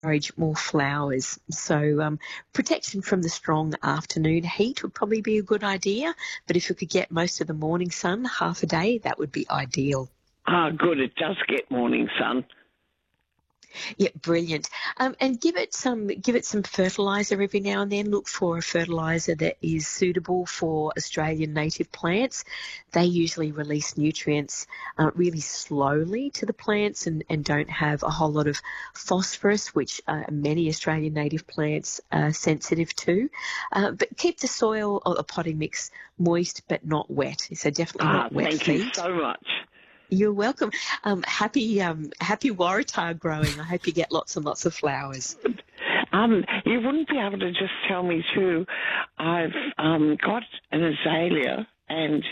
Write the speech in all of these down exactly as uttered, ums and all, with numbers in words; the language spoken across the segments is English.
encourage more flowers. So um, protection from the strong afternoon heat would probably be a good idea, but if you could get most of the morning sun, half a day, that would be ideal. Ah, good. It does get morning sun. Yeah, brilliant. Um, and give it some give it some fertiliser every now and then. Look for a fertiliser that is suitable for Australian native plants. They usually release nutrients uh, really slowly to the plants and, and don't have a whole lot of phosphorus, which uh, many Australian native plants are sensitive to. Uh, but keep the soil or the potting mix moist but not wet. So definitely Ah, not wet thank feet. you so much. You're welcome. Um, happy um, happy waratah growing. I hope you get lots and lots of flowers. Um, you wouldn't be able to just tell me too, I've um, got an azalea and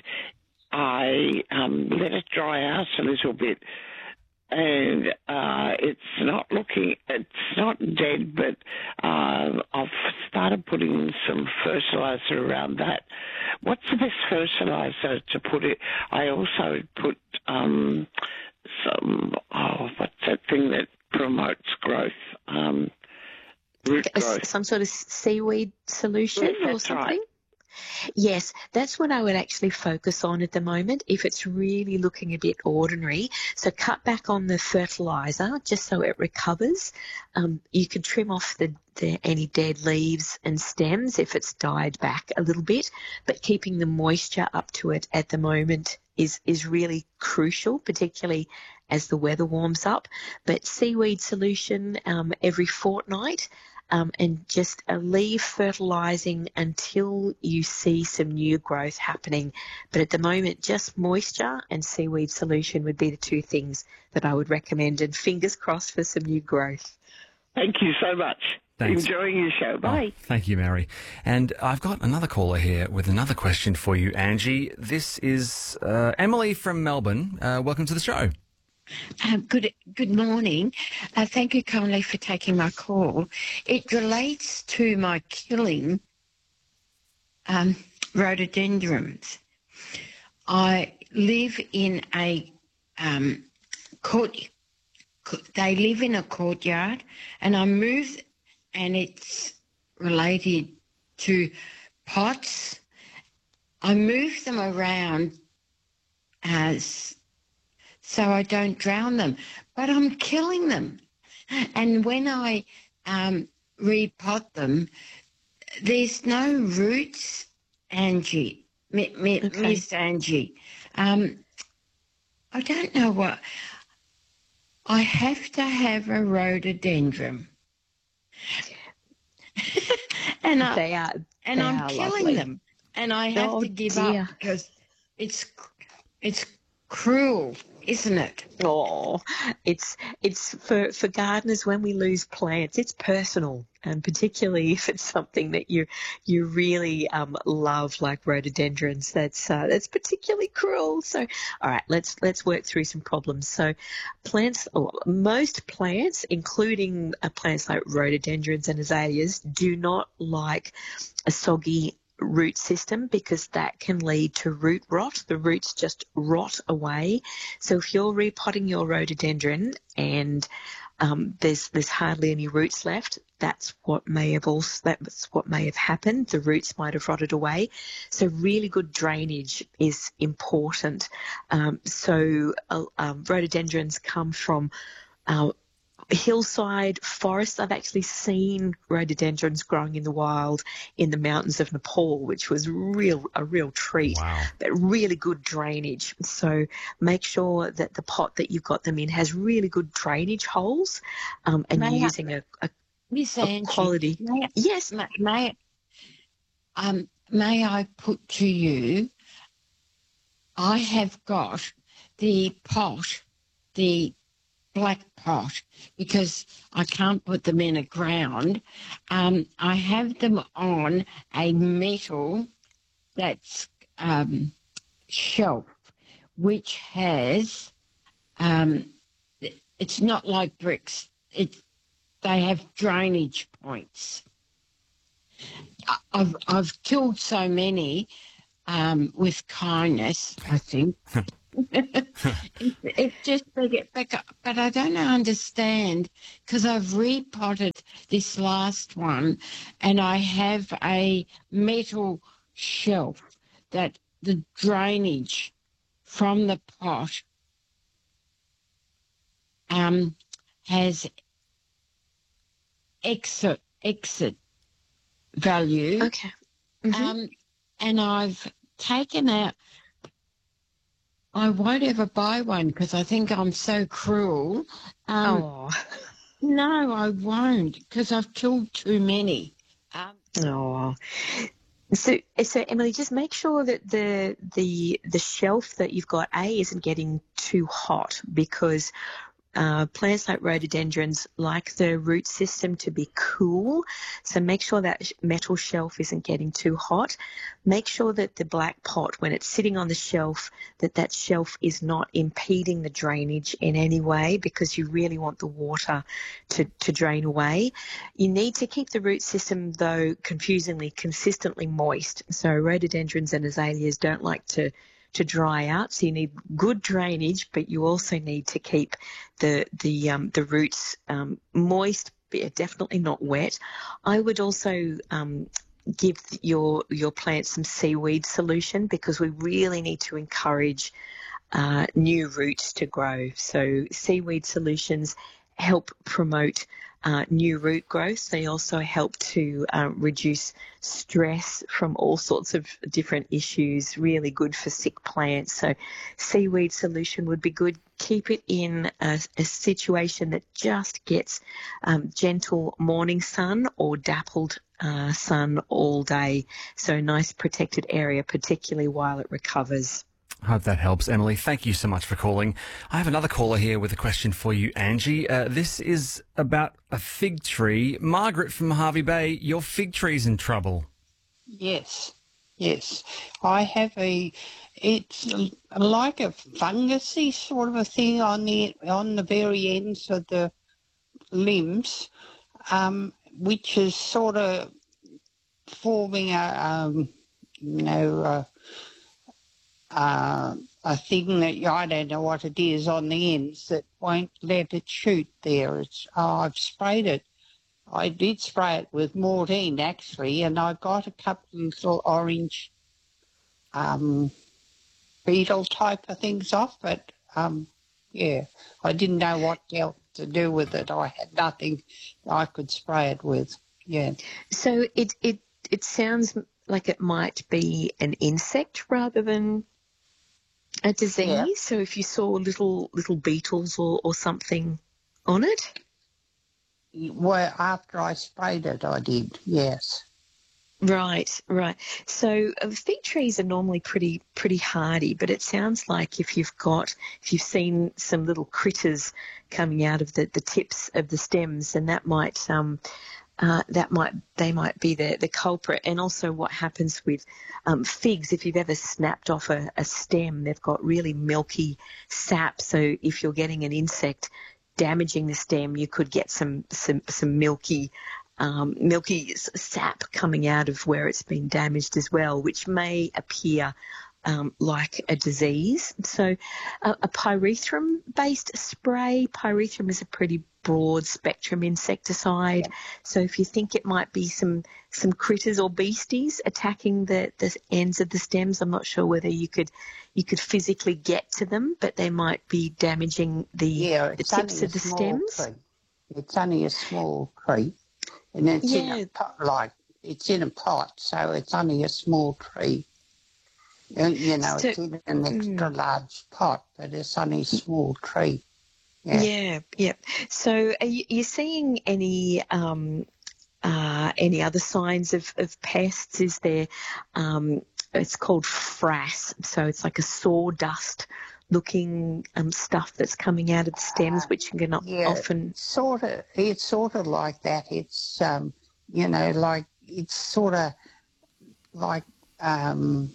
I um, let it dry out a little bit and uh, it's not looking, it's not dead, but uh, I've started putting some fertiliser around that. What's the best fertiliser to put it? I also put um, some, oh, what's that thing that promotes growth? Um, root growth. Some sort of seaweed solution Yes, or that's something? right. Yes, that's what I would actually focus on at the moment if it's really looking a bit ordinary. So cut back on the fertiliser just so it recovers. Um, you can trim off the, the any dead leaves and stems if it's died back a little bit, but keeping the moisture up to it at the moment is, is really crucial, particularly as the weather warms up. But seaweed solution um, every fortnight. Um, and just uh, leave fertilising until you see some new growth happening. But at the moment, just moisture and seaweed solution would be the two things that I would recommend, and fingers crossed for some new growth. Thank you so much. Thanks. Enjoying your show. Bye. Oh, thank you, Mary. And I've got another caller here with another question for you, Angie. This is uh, Emily from Melbourne. Uh, welcome to the show. Um, good good morning. Uh, thank you kindly for taking my call. It relates to my killing um, rhododendrons. I live in a um, court. They live in a courtyard, and I moved, and it's related to pots. I move them around as so I don't drown them, but I'm killing them. And when I um, repot them, there's no roots, Angie, mi- mi- Okay. Miss Angie. Um, I don't know what. I have to have a rhododendron. and I, They are, and they I'm are killing lovely. them. And I have Oh, to give dear. up because it's it's cruel, isn't it? Oh, it's it's for for gardeners when we lose plants, it's personal, and particularly if it's something that you you really um, love, like rhododendrons. That's uh, that's particularly cruel. So, all right, let's let's work through some problems. So, plants, oh, most plants, including uh, plants like rhododendrons and azaleas, do not like a soggy root system because that can lead to root rot. The roots just rot away. So if you're repotting your rhododendron and um, there's there's hardly any roots left, that's what may have also that's what may have happened. The roots might have rotted away. So really good drainage is important. Um, so uh, um, rhododendrons come from uh, hillside forests. I've actually seen rhododendrons growing in the wild in the mountains of Nepal, which was real a real treat. Wow. But really good drainage. So make sure that the pot that you've got them in has really good drainage holes, um, and May you're I- using a, a, Miss a Angie, quality. may, I- Yes. may, may, um, may I put to you, I have got the pot, the black pot, because I can't put them in a ground. Um, I have them on a metal that's um, shelf, which has, um, it's not like bricks. It's they have drainage points. I- I've I've killed so many um, with kindness, I think. it, it just they get back up, but I don't understand because I've repotted this last one, and I have a metal shelf that the drainage from the pot um has exit exit value. Okay. Mhm. Um, and I've taken out. I won't ever buy one because I think I'm so cruel. Um, Oh. no, I won't because I've killed too many. Um, Oh. So, so Emily, just make sure that the the the shelf that you've got A isn't getting too hot, because uh, plants like rhododendrons like the root system to be cool. So make sure that sh- metal shelf isn't getting too hot. Make sure that the black pot, when it's sitting on the shelf, that that shelf is not impeding the drainage in any way, because you really want the water to, to drain away. You need to keep the root system, though, confusingly, consistently moist. So rhododendrons and azaleas don't like to to dry out, so you need good drainage, but you also need to keep the the um, the roots um, moist, but definitely not wet. I would also um, give your your plants some seaweed solution, because we really need to encourage uh, new roots to grow. So seaweed solutions help promote uh, new root growth. They also help to uh, reduce stress from all sorts of different issues, really good for sick plants. So seaweed solution would be good. Keep it in a, a situation that just gets um, gentle morning sun or dappled uh, sun all day. So a nice protected area, particularly while it recovers. I hope that helps, Emily. Thank you so much for calling. I have another caller here with a question for you, Angie. Uh, this is about a fig tree. Margaret from Harvey Bay, your fig tree's in trouble. Yes, yes. I have a, it's like a fungusy sort of a thing on the on the very ends of the limbs, um, which is sort of forming a, um, you know, uh, uh, a thing that I don't know what it is on the ends that won't let it shoot there. It's oh, I've sprayed it. I did spray it with Mortine actually, and I got a couple of little orange um, beetle type of things off, but um, yeah, I didn't know what else to do with it. I had nothing I could spray it with. Yeah. So it it it sounds like it might be an insect rather than a disease. Yeah. So if you saw little little beetles or, or something on it. Well, after I sprayed it, I did, yes. Right, right. So uh, fig trees are normally pretty pretty hardy, but it sounds like if you've got if you've seen some little critters coming out of the, the tips of the stems, then that might um uh, that might they might be the the culprit. And also, what happens with um, figs, if you've ever snapped off a, a stem, they've got really milky sap. So if you're getting an insect damaging the stem, you could get some some some milky um, milky sap coming out of where it's been damaged as well, which may appear um, like a disease. So a, a pyrethrum-based spray, pyrethrum is a pretty broad spectrum insecticide. Yeah. So if you think it might be some some critters or beasties attacking the, the ends of the stems, I'm not sure whether you could you could physically get to them, but they might be damaging the, yeah, the tips of the stems. Tree. It's only a small tree, and it's yeah. in a pot, like it's in a pot, so it's only a small tree. And, you know, so, it's in an extra mm. large pot, but it's only a small tree. Yeah, yeah. yeah. So are you, are you seeing any um, uh, any other signs of, of pests? Is there, um, it's called frass, so it's like a sawdust looking um, stuff that's coming out of the stems, which can not yeah, often... Sort of, it's sort of like that. It's, um, you know, like, it's sort of like... Um,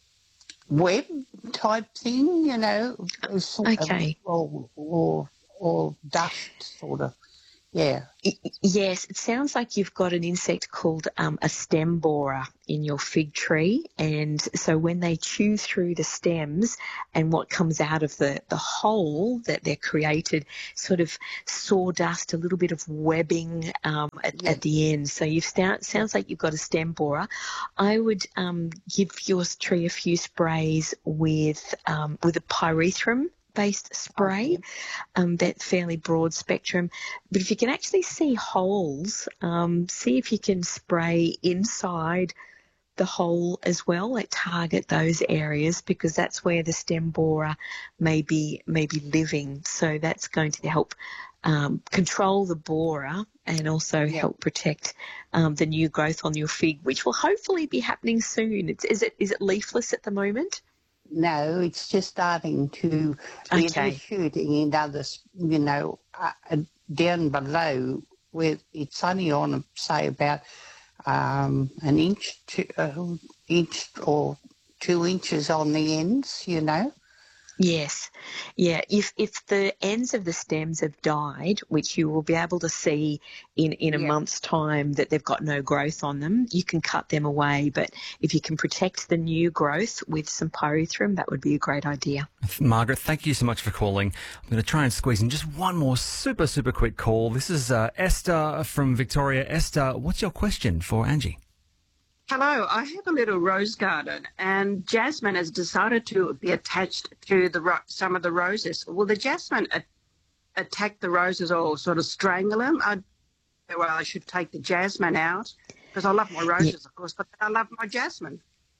web type thing, you know, sort okay, of, or, or or dust sort of, Yeah. Yes, it sounds like you've got an insect called um, a stem borer in your fig tree. And so when they chew through the stems and what comes out of the, the hole that they're created, sort of sawdust, a little bit of webbing um, at, Yeah. at the end. So you've st- sounds like you've got a stem borer. I would um, give your tree a few sprays with um, with a pyrethrum based spray, Okay. um, that fairly broad spectrum. But if you can actually see holes, um, see if you can spray inside the hole as well, like target those areas, because that's where the stem borer may be, may be living. So that's going to help um, control the borer and also Yeah. help protect um, the new growth on your fig, which will hopefully be happening soon. It's, is it is it leafless at the moment? No, it's just starting to, it Okay. is shooting in others, you know, uh, uh, down below where it's only on, say, about um, an inch, to, uh, inch or two inches on the ends, you know. Yes. Yeah. If if the ends of the stems have died, which you will be able to see in, in a Yeah. month's time that they've got no growth on them, you can cut them away. But if you can protect the new growth with some pyrethrum, that would be a great idea. Margaret, thank you so much for calling. I'm going to try and squeeze in just one more super, super quick call. This is uh, Esther from Victoria. Esther, what's your question for Angie? Hello, I have a little rose garden and jasmine has decided to be attached to the ro- some of the roses. Will the jasmine a- attack the roses or sort of strangle them? I, well, I should take the jasmine out because I love my roses, of course, but I love my jasmine.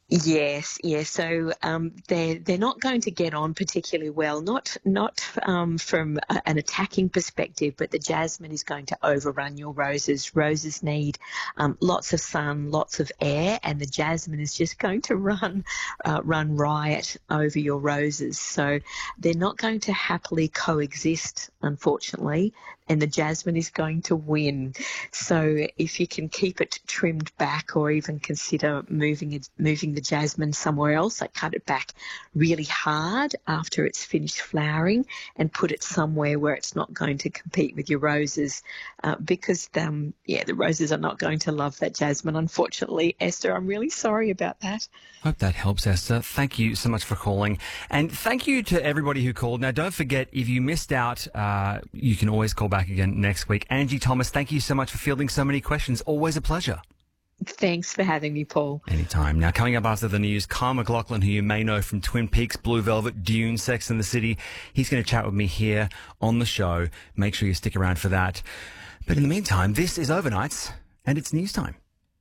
Yes, yes. So um, they're they're not going to get on particularly well. Not not um, from a, an attacking perspective, but the jasmine is going to overrun your roses. Roses need um, lots of sun, lots of air, and the jasmine is just going to run uh, run riot over your roses. So they're not going to happily coexist, unfortunately. And the jasmine is going to win. So if you can keep it trimmed back, or even consider moving it, moving the jasmine somewhere else, like cut it back really hard after it's finished flowering, and put it somewhere where it's not going to compete with your roses, uh, because um, yeah, the roses are not going to love that jasmine. Unfortunately, Esther, I'm really sorry about that. Hope that helps, Esther. Thank you so much for calling. And thank you to everybody who called. Now, don't forget, if you missed out, uh, you can always call back again next week. Angie Thomas, thank you so much for fielding so many questions. Always a pleasure. Thanks for having me, Paul. Anytime. Now, coming up after the news, Kyle McLaughlin, who you may know from Twin Peaks, Blue Velvet, Dune, Sex and the City. He's going to chat with me here on the show. Make sure you stick around for that. But in the meantime, this is Overnights, and it's news time.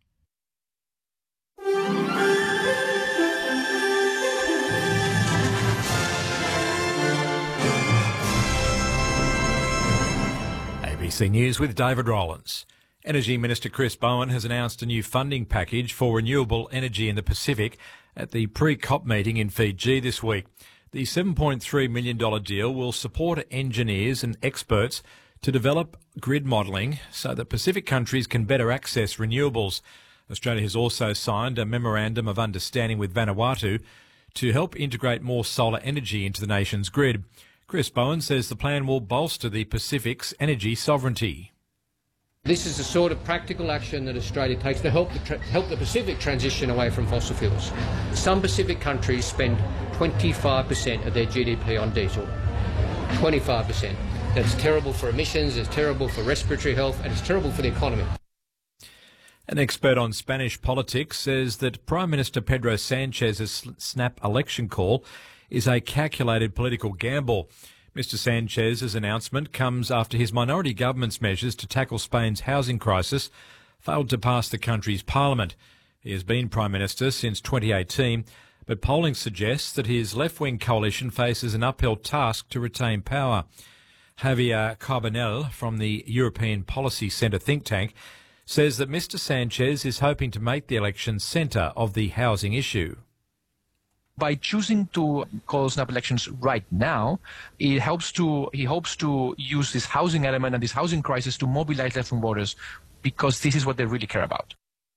A B C News with David Rowlands. Energy Minister Chris Bowen has announced a new funding package for renewable energy in the Pacific at the pre-COP meeting in Fiji this week. The seven point three million dollars deal will support engineers and experts to develop grid modelling so that Pacific countries can better access renewables. Australia has also signed a memorandum of understanding with Vanuatu to help integrate more solar energy into the nation's grid. Chris Bowen says the plan will bolster the Pacific's energy sovereignty. This is the sort of practical action that Australia takes to help the, tra- help the Pacific transition away from fossil fuels. Some Pacific countries spend twenty-five percent of their G D P on diesel. twenty-five percent. That's terrible for emissions, it's terrible for respiratory health, and it's terrible for the economy. An expert on Spanish politics says that Prime Minister Pedro Sanchez's snap election call is a calculated political gamble. Mister Sanchez's announcement comes after his minority government's measures to tackle Spain's housing crisis failed to pass the country's parliament. He has been Prime Minister since twenty eighteen, but polling suggests that his left-wing coalition faces an uphill task to retain power. Javier Carbonell from the European Policy Centre think tank says that Mister Sanchez is hoping to make the election centre of the housing issue. By choosing to call snap elections right now, it helps to he hopes to use this housing element and this housing crisis to mobilize left-wing voters, because this is what they really care about.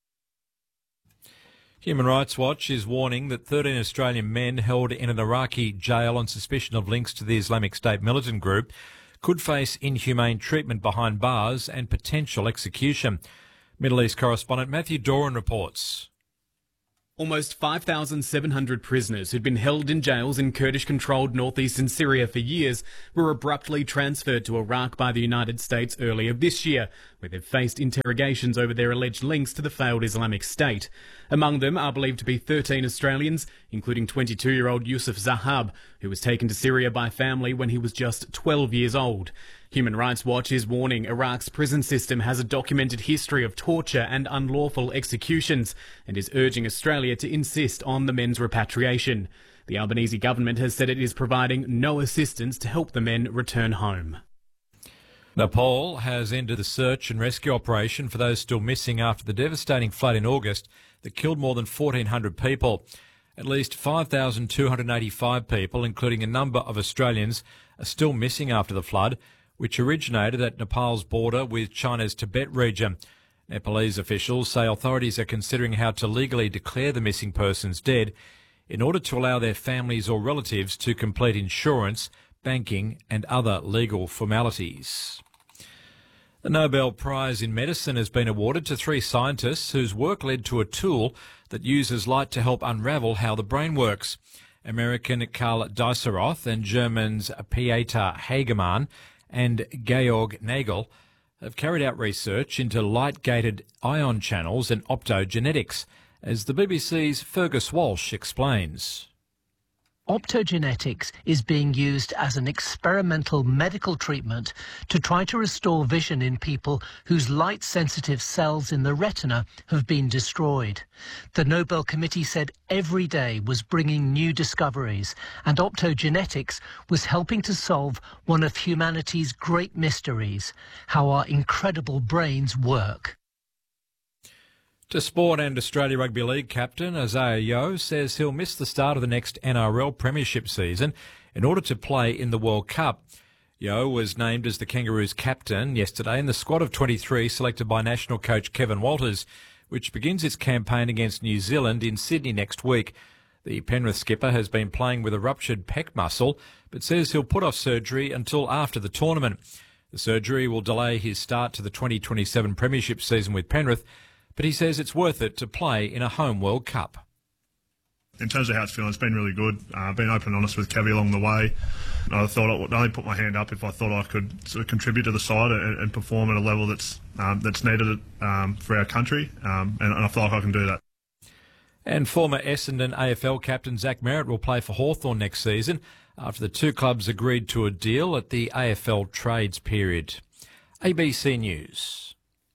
Human Rights Watch is warning that thirteen Australian men held in an Iraqi jail on suspicion of links to the Islamic State militant group could face inhumane treatment behind bars and potential execution. Middle East correspondent Matthew Doran reports. Almost five thousand seven hundred prisoners who'd been held in jails in Kurdish-controlled northeastern Syria for years were abruptly transferred to Iraq by the United States earlier this year, where they've faced interrogations over their alleged links to the failed Islamic State. Among them are believed to be thirteen Australians, including twenty-two-year-old Yusuf Zahab, who was taken to Syria by family when he was just twelve years old. Human Rights Watch is warning Iraq's prison system has a documented history of torture and unlawful executions and is urging Australia to insist on the men's repatriation. The Albanese government has said it is providing no assistance to help the men return home. Nepal has ended the search and rescue operation for those still missing after the devastating flood in August that killed more than fourteen hundred people. At least five thousand two hundred eighty-five people, including a number of Australians, are still missing after the flood, which originated at Nepal's border with China's Tibet region. Nepalese officials say authorities are considering how to legally declare the missing persons dead in order to allow their families or relatives to complete insurance, banking and other legal formalities. The Nobel Prize in Medicine has been awarded to three scientists whose work led to a tool that uses light to help unravel how the brain works. American Karl Dieseroth and Germans Pieter Hagemann and Georg Nagel have carried out research into light-gated ion channels and optogenetics, as the B B C's Fergus Walsh explains. Optogenetics is being used as an experimental medical treatment to try to restore vision in people whose light-sensitive cells in the retina have been destroyed. The Nobel Committee said every day was bringing new discoveries, and optogenetics was helping to solve one of humanity's great mysteries, how our incredible brains work. To sport, and Australia Rugby League captain Isaiah Yeo says he'll miss the start of the next N R L premiership season in order to play in the World Cup. Yeo was named as the Kangaroos captain yesterday in the squad of twenty-three selected by national coach Kevin Walters, which begins its campaign against New Zealand in Sydney next week. The Penrith skipper has been playing with a ruptured pec muscle, but says he'll put off surgery until after the tournament. The surgery will delay his start to the twenty twenty-seven premiership season with Penrith, but he says it's worth it to play in a home World Cup. In terms of how it's feeling, it's been really good. I've uh, been open and honest with Kevy along the way. I thought I would only put my hand up if I thought I could sort of contribute to the side and, and perform at a level that's um, that's needed um, for our country, um, and, and I feel like I can do that. And former Essendon A F L captain Zach Merritt will play for Hawthorn next season after the two clubs agreed to a deal at the A F L trades period. A B C News.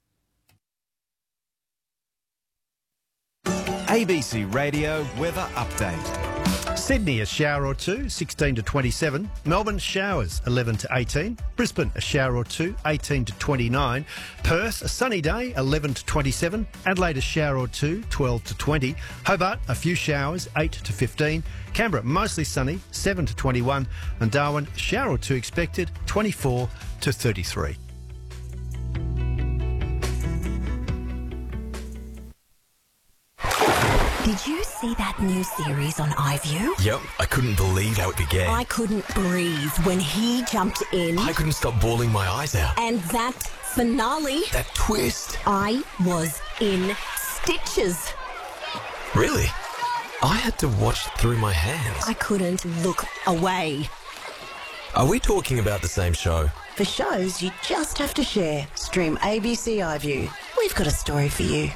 A B C Radio Weather Update. Sydney, a shower or two, sixteen to twenty-seven. Melbourne, showers, eleven to eighteen. Brisbane, a shower or two, eighteen to twenty-nine. Perth, a sunny day, eleven to twenty-seven. Adelaide, a shower or two, twelve to twenty. Hobart, a few showers, eight to fifteen. Canberra, mostly sunny, seven to twenty-one. And Darwin, a shower or two expected, twenty-four to thirty-three. Did you see that new series on iView? Yep, I couldn't believe how it began. I couldn't breathe when he jumped in. I couldn't stop bawling my eyes out. And that finale. That twist. I was in stitches. Really? I had to watch through my hands. I couldn't look away. Are we talking about the same show? For shows you just have to share. Stream A B C iView. We've got a story for you.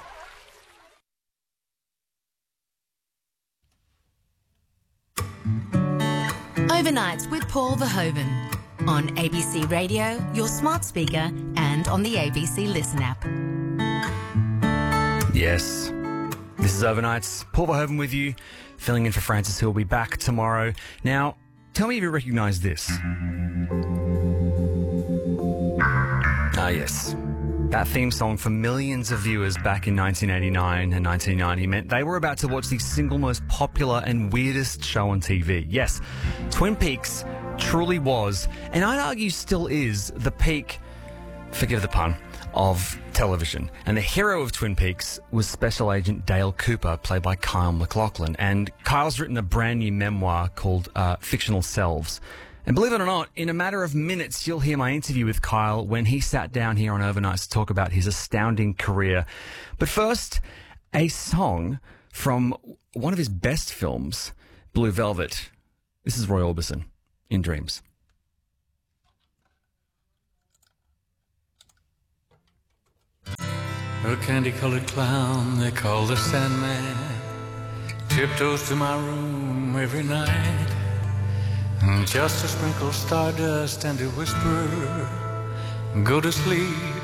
Overnights with Paul Verhoeven on A B C Radio, your smart speaker, and on the A B C Listen app. Yes, this is Overnights. Paul Verhoeven with you, filling in for Francis, who will be back tomorrow. Now, tell me if you recognise this. Ah, yes. That theme song for millions of viewers back in nineteen eighty-nine and nineteen ninety meant they were about to watch the single most popular and weirdest show on T V. Yes, Twin Peaks truly was, and I'd argue still is, the peak, forgive the pun, of television. And the hero of Twin Peaks was Special Agent Dale Cooper, played by Kyle MacLachlan. And Kyle's written a brand new memoir called uh, Fictional Selves. And believe it or not, in a matter of minutes, you'll hear my interview with Kyle when he sat down here on Overnights to talk about his astounding career. But first, a song from one of his best films, Blue Velvet. This is Roy Orbison, In Dreams. A candy-colored clown they call the Sandman tiptoes to my room every night, just to sprinkle stardust and to whisper, go to sleep.